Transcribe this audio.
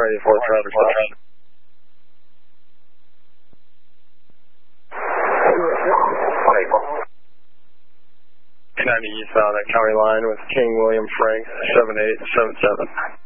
ready for traffic stop. 90 east out of that county line with King William Frank 7877.